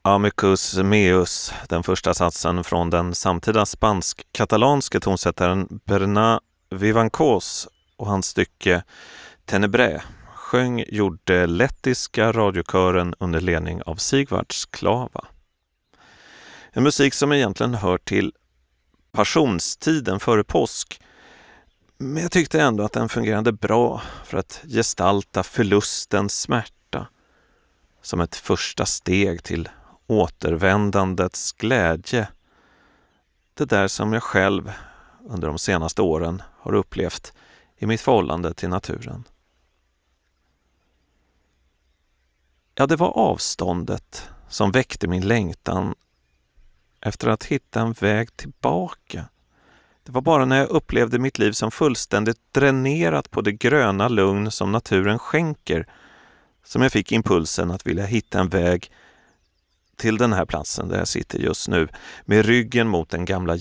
Amicus meus, den första satsen från den samtida spansk-katalanske tonsättaren Bernat Vivancós och hans stycke Tenebré gjorde lettiska radiokören under ledning av Sigvard Sklava. En musik som egentligen hör till passionstiden före påsk, men jag tyckte ändå att den fungerade bra för att gestalta förlustens smärta som ett första steg till återvändandets glädje. Det där som jag själv under de senaste åren har upplevt i mitt förhållande till naturen. Ja, det var avståndet som väckte min längtan efter att hitta en väg tillbaka. Det var bara när jag upplevde mitt liv som fullständigt dränerat på det gröna lugn som naturen skänker som jag fick impulsen att vilja hitta en väg till den här platsen där jag sitter just nu med ryggen mot den gamla